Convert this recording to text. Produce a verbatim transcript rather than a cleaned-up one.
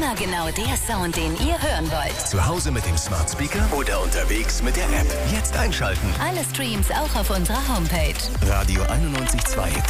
Immer genau der Sound, den ihr hören wollt. Zu Hause mit dem Smart Speaker oder unterwegs mit der App. Jetzt einschalten. Alle Streams auch auf unserer Homepage. Radio einundneunzig Komma zwei.